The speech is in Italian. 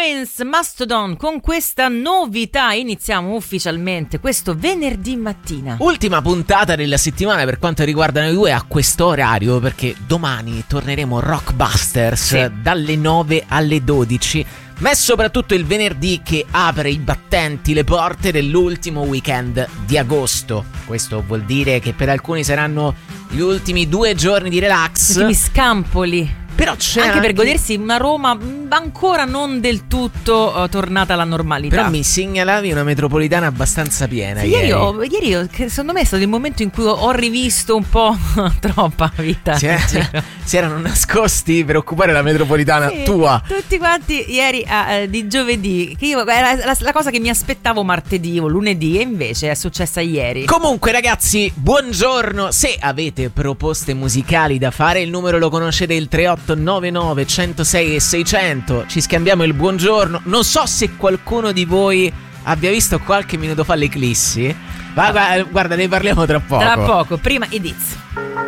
Prince, Mastodon. Con questa novità iniziamo ufficialmente questo venerdì mattina. Ultima puntata della settimana per quanto riguarda noi due a questo orario, perché domani torneremo Rockbusters dalle 9 alle 12. Ma è soprattutto il venerdì che apre i battenti, le porte dell'ultimo weekend di agosto. Questo vuol dire che per alcuni saranno gli ultimi 2 giorni di relax. Ultimi scampoli. Però c'è anche per godersi una Roma ancora non del tutto tornata alla normalità. Però mi segnalavi una metropolitana abbastanza piena. Sì, ieri secondo me è stato il momento in cui ho rivisto un po' troppa vita. Si erano nascosti per occupare la metropolitana tua. Tutti quanti ieri di giovedì, che io era la cosa che mi aspettavo martedì o lunedì, e invece è successa ieri. Comunque ragazzi, buongiorno. Se avete proposte musicali da fare, il numero lo conoscete, il 3899 106 e 600. Ci scambiamo il buongiorno. Non so se qualcuno di voi abbia visto qualche minuto fa l'eclissi. Guarda, ne parliamo tra poco. Tra poco, prima i Diz.